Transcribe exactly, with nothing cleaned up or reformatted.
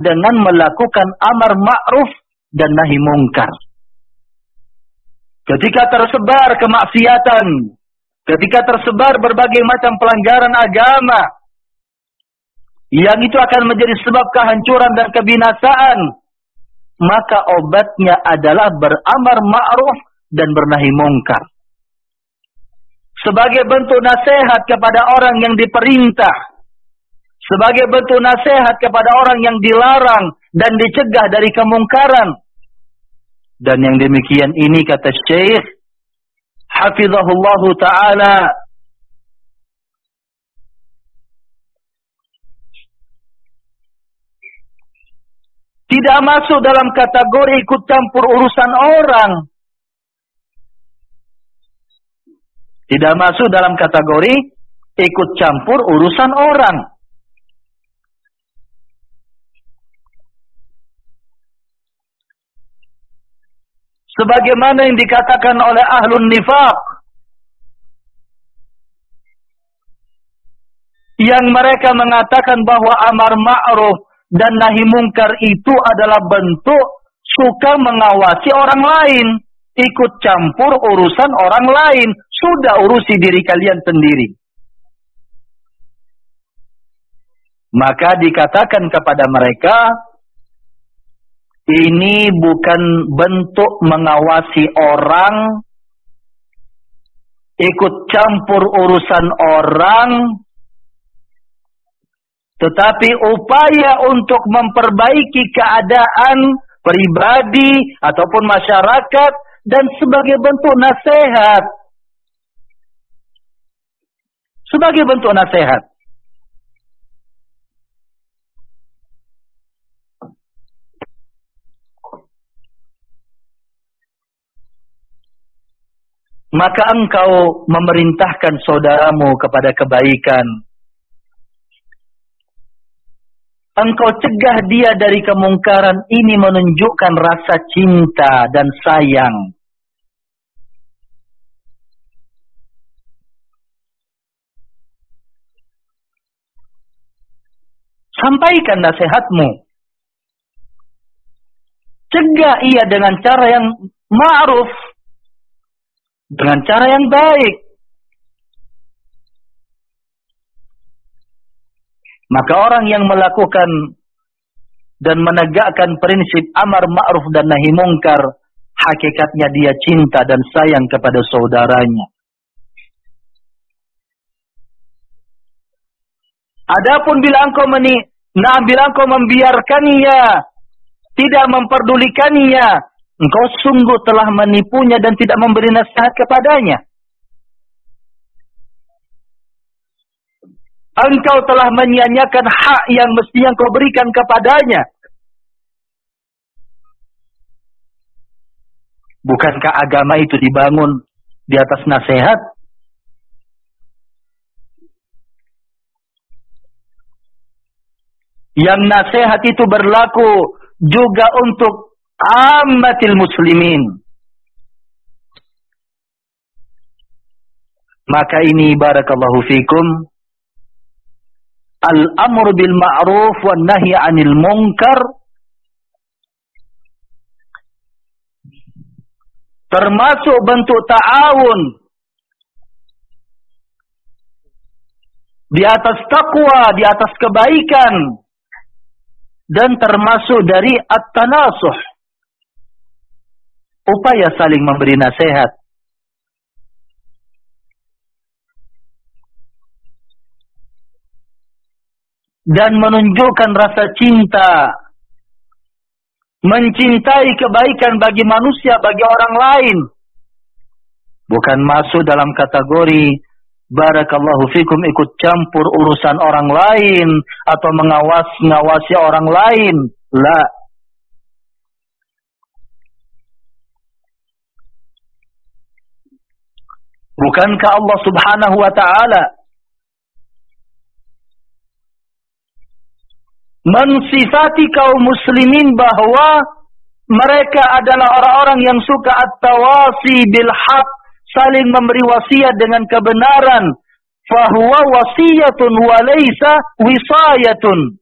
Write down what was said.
dengan melakukan amar ma'ruf dan nahi mungkar. Ketika tersebar kemaksiatan, ketika tersebar berbagai macam pelanggaran agama, yang itu akan menjadi sebab kehancuran dan kebinasaan, maka obatnya adalah beramar ma'ruf dan bernahi mungkar. Sebagai bentuk nasihat kepada orang yang diperintah, sebagai bentuk nasihat kepada orang yang dilarang dan dicegah dari kemungkaran. Dan yang demikian ini, kata Syekh hafizahullahu ta'ala, tidak masuk dalam kategori ikut campur urusan orang. Tidak masuk dalam kategori ikut campur urusan orang. Sebagaimana yang dikatakan oleh ahlun nifaq, yang mereka mengatakan bahwa amar ma'ruf dan nahi mungkar itu adalah bentuk suka mengawasi orang lain, ikut campur urusan orang lain, sudah urusi diri kalian sendiri. Maka dikatakan kepada mereka, ini bukan bentuk mengawasi orang, ikut campur urusan orang, tetapi upaya untuk memperbaiki keadaan pribadi ataupun masyarakat dan sebagai bentuk nasihat. Sebagai bentuk nasihat. Maka engkau memerintahkan saudaramu kepada kebaikan. Engkau cegah dia dari kemungkaran, ini menunjukkan rasa cinta dan sayang. Sampaikan nasihatmu. Cegah ia dengan cara yang ma'ruf, dengan cara yang baik. Maka orang yang melakukan dan menegakkan prinsip amar ma'ruf dan nahi mungkar, hakikatnya dia cinta dan sayang kepada saudaranya. Adapun bila engkau meni, nah bila engkau membiarkannya, tidak memperdulikannya, engkau sungguh telah menipunya dan tidak memberi nasihat kepadanya. Engkau telah menyia-nyiakan hak yang mestinya engkau berikan kepadanya. Bukankah agama itu dibangun di atas nasihat? Yang nasihat itu berlaku juga untuk ammatil muslimin. Maka ini barakallahu fikum, al-amr bil ma'ruf wan nahi 'anil munkar termasuk bentuk ta'awun di atas taqwa, di atas kebaikan, dan termasuk dari at-tanasuh, upaya saling memberi nasihat. Dan menunjukkan rasa cinta, mencintai kebaikan bagi manusia, bagi orang lain. Bukan masuk dalam kategori barakallahu fikum ikut campur urusan orang lain atau mengawas-ngawasi orang lain. La. Bukankah Allah Subhanahu wa ta'ala mensifati kaum muslimin bahwa mereka adalah orang-orang yang suka at-tawasi bil haq, saling memberi wasiat dengan kebenaran. Fahuwa wasiyatun wa laysa wisayatun.